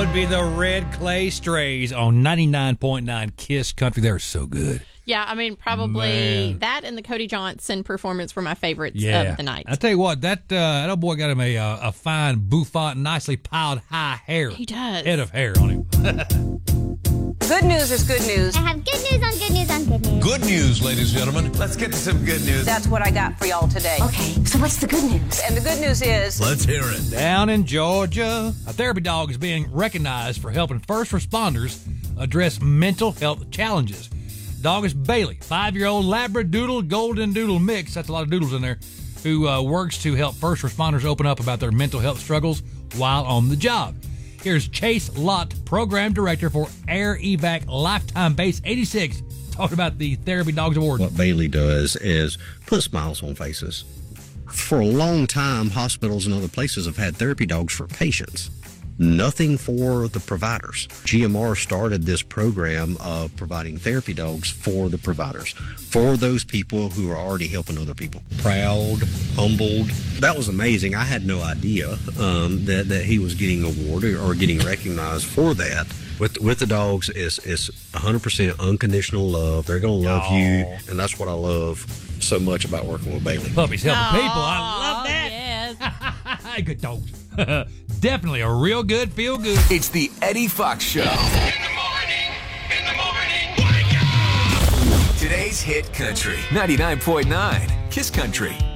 would be the Red Clay Strays on 99.9 Kiss Country. They're so good. Yeah, I mean, probably that and the Cody Johnson performance were my favorites of the night. I tell you what, that old boy got him a fine, bouffant, nicely piled high hair. He does. Head of hair on him. Good news is good news. I have good news on good news on good news. Good news, ladies and gentlemen. Let's get to some good news. That's what I got for y'all today. Okay, so what's the good news? And the good news is... Let's hear it. Down in Georgia, a therapy dog is being recognized for helping first responders address mental health challenges. Dog is Bailey, 5-year-old Labradoodle Golden Doodle mix. That's a lot of doodles in there. Who works to help first responders open up about their mental health struggles while on the job. Here's Chase Lott, Program Director for Air Evac Lifetime Base 86, talking about the Therapy Dogs Award. What Bailey does is put smiles on faces. For a long time, hospitals and other places have had therapy dogs for patients. Nothing for the providers. GMR started this program of providing therapy dogs for the providers, for those people who are already helping other people. Proud, humbled. That was amazing. I had no idea that he was getting awarded or getting recognized for that. With the dogs, it's 100% unconditional love. They're going to love you, and that's what I love so much about working with Bailey. Puppies helping people. I love that. Yes. Good dogs. Definitely a real good feel good. It's the Eddie Fox Show. In the morning, wake up! Today's hit country, 99.9 Kiss Country.